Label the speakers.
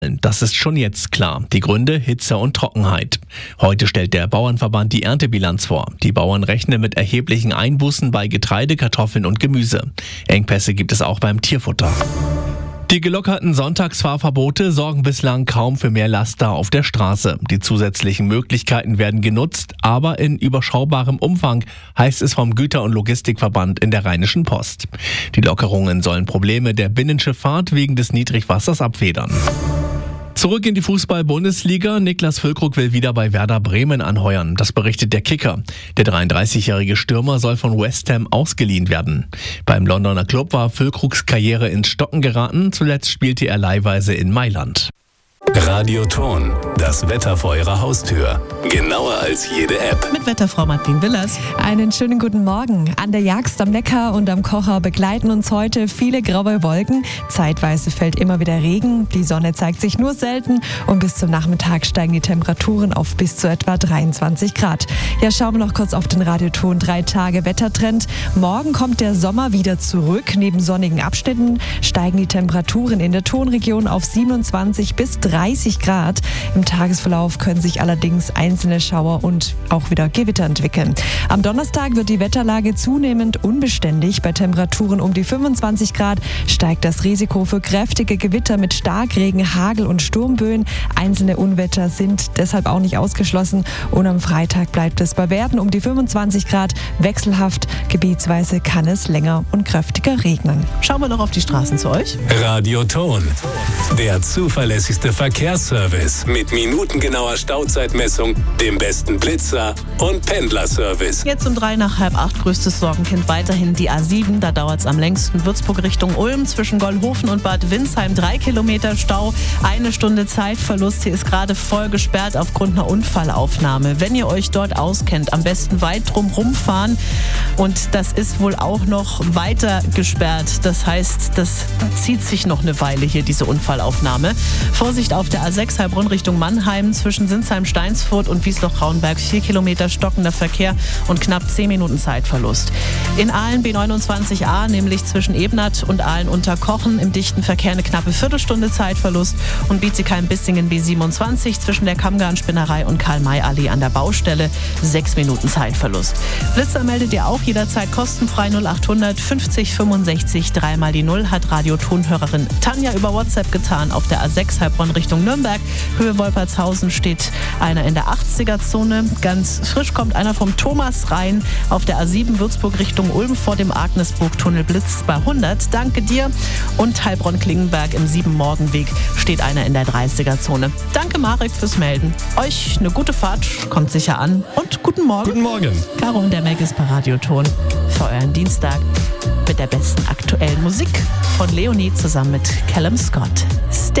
Speaker 1: Das ist schon jetzt klar. Die Gründe: Hitze und Trockenheit. Heute stellt der Bauernverband die Erntebilanz vor. Die Bauern rechnen mit erheblichen Einbußen bei Getreide, Kartoffeln und Gemüse. Engpässe gibt es auch beim Tierfutter. Die gelockerten Sonntagsfahrverbote sorgen bislang kaum für mehr Laster auf der Straße. Die zusätzlichen Möglichkeiten werden genutzt, aber in überschaubarem Umfang, heißt es vom Güter- und Logistikverband in der Rheinischen Post. Die Lockerungen sollen Probleme der Binnenschifffahrt wegen des Niedrigwassers abfedern. Zurück in die Fußball-Bundesliga. Niklas Füllkrug will wieder bei Werder Bremen anheuern. Das berichtet der Kicker. Der 33-jährige Stürmer soll von West Ham ausgeliehen werden. Beim Londoner Club war Füllkrugs Karriere ins Stocken geraten. Zuletzt spielte er leihweise in Mailand.
Speaker 2: Radio Thon, das Wetter vor Ihrer Haustür. Genauer als jede App.
Speaker 3: Mit Wetterfrau Martin Willers.
Speaker 4: Einen schönen guten Morgen. An der Jagst am Neckar und am Kocher begleiten uns heute viele graue Wolken. Zeitweise fällt immer wieder Regen. Die Sonne zeigt sich nur selten und bis zum Nachmittag steigen die Temperaturen auf bis zu etwa 23 Grad. Ja, schauen wir noch kurz auf den Radio Thon 3-Tage-Wettertrend. Morgen kommt der Sommer wieder zurück. Neben sonnigen Abschnitten steigen die Temperaturen in der Thonregion auf 27 bis 30 Grad. Im Tagesverlauf können sich allerdings einzelne Schauer und auch wieder Gewitter entwickeln. Am Donnerstag wird die Wetterlage zunehmend unbeständig. Bei Temperaturen um die 25 Grad steigt das Risiko für kräftige Gewitter mit Starkregen, Hagel und Sturmböen. Einzelne Unwetter sind deshalb auch nicht ausgeschlossen. Und am Freitag bleibt es bei Werten um die 25 Grad wechselhaft. Gebietsweise kann es länger und kräftiger regnen.
Speaker 3: Schauen wir noch auf die Straßen zu euch.
Speaker 2: Radio Thon, der zuverlässigste Verkehrsservice mit minutengenauer Stauzeitmessung, dem besten Blitzer und Pendlerservice.
Speaker 3: Jetzt um 7:03 größtes Sorgenkind weiterhin die A7. Da dauert es am längsten. Würzburg Richtung Ulm zwischen Gollhofen und Bad Windsheim 3 Kilometer Stau. 1 Stunde Zeitverlust. Hier ist gerade voll gesperrt aufgrund einer Unfallaufnahme. Wenn ihr euch dort auskennt, am besten weit drum rumfahren. Und das ist wohl auch noch weiter gesperrt. Das heißt, das zieht sich noch eine Weile hier, diese Unfallaufnahme. Vorsicht auf der A6 Heilbronn Richtung Mannheim zwischen Sinsheim-Steinsfurt und Wiesloch-Rauenberg 4 Kilometer stockender Verkehr und knapp 10 Minuten Zeitverlust. In Aalen B29a, nämlich zwischen Ebnat und Aalen-Unterkochen im dichten Verkehr eine knappe Viertelstunde Zeitverlust und Bietigheim-Bissingen B27 zwischen der Kammgarn-Spinnerei und Karl-May-Allee an der Baustelle 6 Minuten Zeitverlust. Blitzer meldet ihr auch jederzeit kostenfrei 0800 50 65 3 die 0 hat Radio-Thon-Hörerin Tanja über WhatsApp getan. Auf der A6 Heilbronn Richtung Nürnberg, Höhe Wolpertshausen steht einer in der 80er-Zone. Ganz frisch kommt einer vom Thomas rein. Auf der A7 Würzburg Richtung Ulm vor dem Agnesburg-Tunnel Blitz bei 100. Danke dir. Und Heilbronn-Klingenberg im 7-Morgenweg steht einer in der 30er-Zone. Danke Marek fürs Melden. Euch eine gute Fahrt, kommt sicher an und guten Morgen.
Speaker 2: Guten Morgen.
Speaker 3: Caro und der Meg ist bei Radio Thon für euren Dienstag mit der besten aktuellen Musik von Leonie zusammen mit Callum Scott. Stay